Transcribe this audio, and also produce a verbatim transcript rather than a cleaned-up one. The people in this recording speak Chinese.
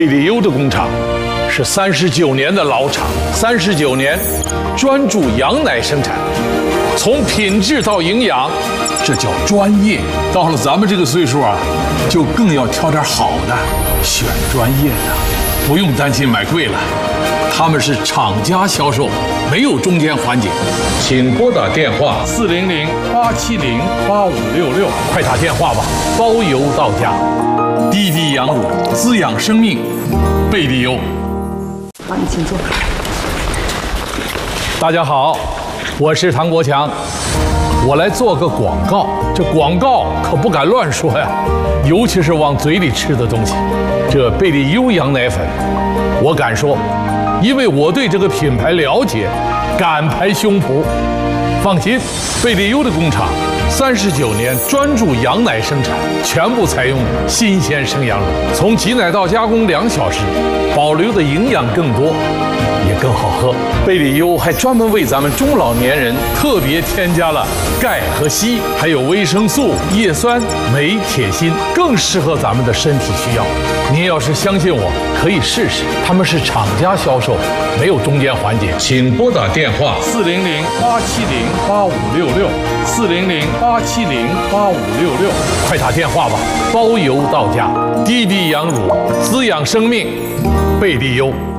贝利优的工厂是三十九年的老厂，三十九年专注羊奶生产，从品质到营养，这叫专业。到了咱们这个岁数啊，就更要挑点好的，选专业的，不用担心买贵了。他们是厂家销售，没有中间环节。请拨打电话四零零八七零八五六六，快打电话吧，包邮到家。滴滴羊乳滋养生命，贝利优。 好，你请坐。 大家好，我是唐国强，我来做个广告。这广告可不敢乱说呀，尤其是往嘴里吃的东西。这贝利优羊奶粉，我敢说，因为我对这个品牌了解，敢拍胸脯。放心，贝利优的工厂三十九年专注羊奶生产，全部采用新鲜生羊乳，从挤奶到加工两小时，保留的营养更多，也更好喝。贝利优还专门为咱们中老年人特别添加了钙和硒，还有维生素、叶酸、镁、铁、锌，更适合咱们的身体需要。您要是相信我，可以试试。他们是厂家销售，没有中间环节。请拨打电话四零零八七零八五六六，四零零八七零八五六六，快打电话吧，包邮到家。滴滴羊乳滋养生命，贝利优。